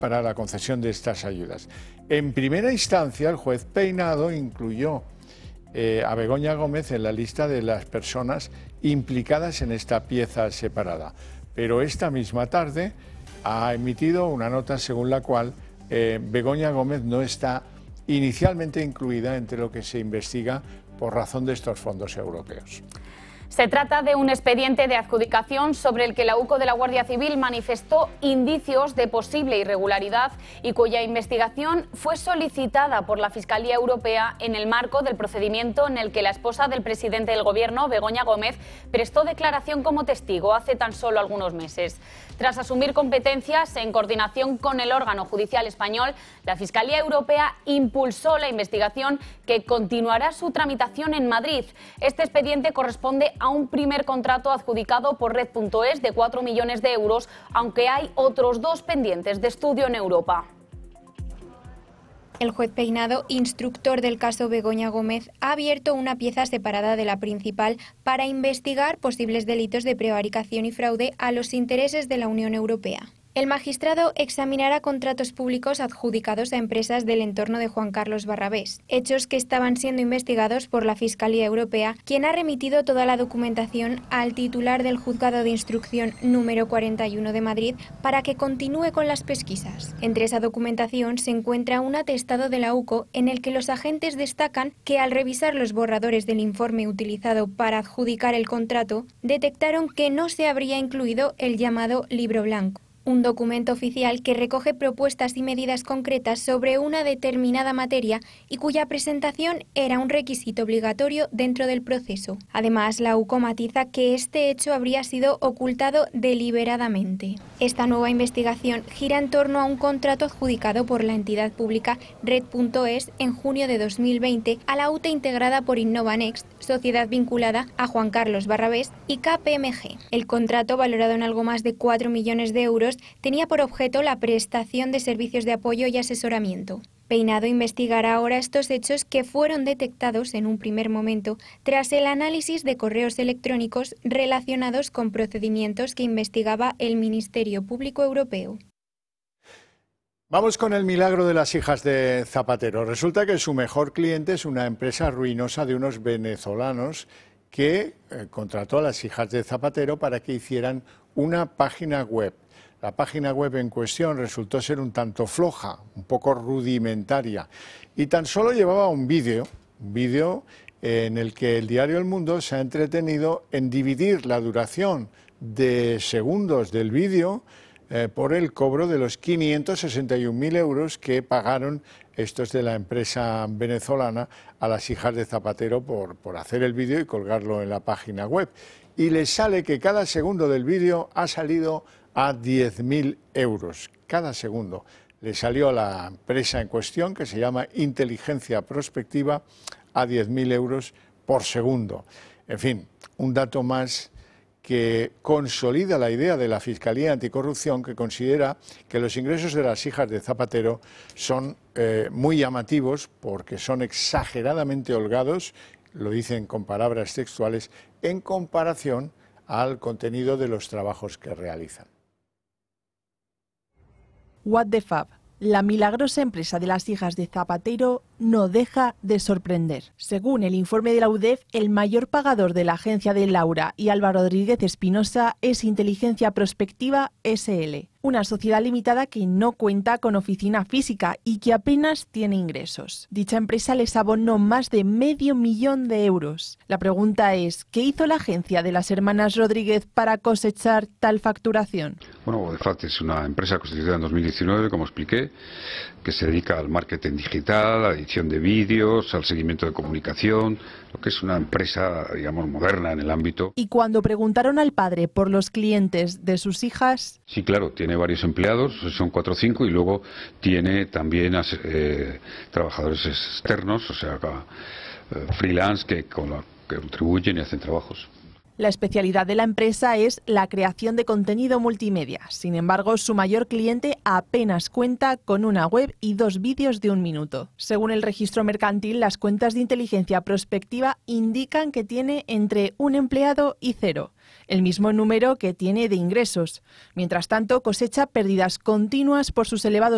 para la concesión de estas ayudas. En primera instancia, el juez Peinado incluyó a Begoña Gómez en la lista de las personas implicadas en esta pieza separada, pero esta misma tarde ha emitido una nota según la cual Begoña Gómez no está inicialmente incluida entre lo que se investiga por razón de estos fondos europeos. Se trata de un expediente de adjudicación sobre el que la UCO de la Guardia Civil manifestó indicios de posible irregularidad y cuya investigación fue solicitada por la Fiscalía Europea en el marco del procedimiento en el que la esposa del presidente del Gobierno, Begoña Gómez, prestó declaración como testigo hace tan solo algunos meses. Tras asumir competencias en coordinación con el órgano judicial español, la Fiscalía Europea impulsó la investigación que continuará su tramitación en Madrid. Este expediente corresponde a un primer contrato adjudicado por Red.es de 4 millones de euros, aunque hay otros 2 pendientes de estudio en Europa. El juez Peinado, instructor del caso Begoña Gómez, ha abierto una pieza separada de la principal para investigar posibles delitos de prevaricación y fraude a los intereses de la Unión Europea. El magistrado examinará contratos públicos adjudicados a empresas del entorno de Juan Carlos Barrabés, hechos que estaban siendo investigados por la Fiscalía Europea, quien ha remitido toda la documentación al titular del Juzgado de Instrucción número 41 de Madrid para que continúe con las pesquisas. Entre esa documentación se encuentra un atestado de la UCO en el que los agentes destacan que al revisar los borradores del informe utilizado para adjudicar el contrato, detectaron que no se habría incluido el llamado Libro Blanco, un documento oficial que recoge propuestas y medidas concretas sobre una determinada materia y cuya presentación era un requisito obligatorio dentro del proceso. Además, la UCO matiza que este hecho habría sido ocultado deliberadamente. Esta nueva investigación gira en torno a un contrato adjudicado por la entidad pública Red.es en junio de 2020 a la UTA integrada por Innovanext, sociedad vinculada a Juan Carlos Barrabés y KPMG. El contrato, valorado en algo más de 4 millones de euros, tenía por objeto la prestación de servicios de apoyo y asesoramiento. Peinado investigará ahora estos hechos que fueron detectados en un primer momento tras el análisis de correos electrónicos relacionados con procedimientos que investigaba el Ministerio Público Europeo. Vamos con el milagro de las hijas de Zapatero. Resulta que su mejor cliente es una empresa ruinosa de unos venezolanos que contrató a las hijas de Zapatero para que hicieran una página web. La página web en cuestión resultó ser un tanto floja, un poco rudimentaria, y tan solo llevaba un vídeo en el que el diario El Mundo se ha entretenido en dividir la duración de segundos del vídeo por el cobro de los 561.000 euros que pagaron estos de la empresa venezolana a las hijas de Zapatero por hacer el vídeo y colgarlo en la página web. Y les sale que cada segundo del vídeo ha salido a 10.000 euros. Cada segundo le salió a la empresa en cuestión, que se llama Inteligencia Prospectiva, a 10.000 euros por segundo. En fin, un dato más que consolida la idea de la Fiscalía Anticorrupción, que considera que los ingresos de las hijas de Zapatero son muy llamativos porque son exageradamente holgados, lo dicen con palabras textuales, en comparación al contenido de los trabajos que realizan. What the Fab, la milagrosa empresa de las hijas de Zapatero, no deja de sorprender. Según el informe de la UDEF, el mayor pagador de la agencia de Laura y Álvaro Rodríguez Espinosa es Inteligencia Prospectiva SL, una sociedad limitada que no cuenta con oficina física y que apenas tiene ingresos. Dicha empresa les abonó más de $500.000 euros. La pregunta es, ¿qué hizo la agencia de las hermanas Rodríguez para cosechar tal facturación? Bueno, WhatsApp es una empresa constituida en 2019, como expliqué, que se dedica al marketing digital, a la edición de vídeos, al seguimiento de comunicación, lo que es una empresa, digamos, moderna en el ámbito. Y cuando preguntaron al padre por los clientes de sus hijas... Sí, claro, tiene varios empleados, son 4 o 5, y luego tiene también trabajadores externos, o sea, freelance que contribuyen y hacen trabajos. La especialidad de la empresa es la creación de contenido multimedia. Sin embargo, su mayor cliente apenas cuenta con una web y 2 vídeos de 1 minuto. Según el registro mercantil, las cuentas de Inteligencia Prospectiva indican que tiene entre 1 empleado y 0, el mismo número que tiene de ingresos. Mientras tanto, cosecha pérdidas continuas por sus elevados